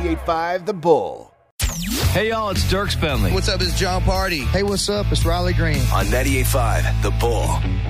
98.5 The Bull. Hey, y'all, it's Dirk Bentley. What's up, it's John Party. Hey, what's up? It's Riley Green. On 98.5 The Bull.